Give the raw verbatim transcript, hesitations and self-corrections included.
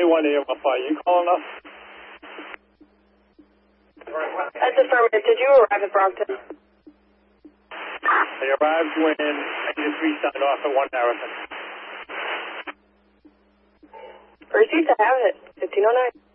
one A F I. You calling us? That's affirmative. Did you arrive at Brockton? I arrived when Engine three signed off at one Harrison. Proceed to have it. fifteen oh nine.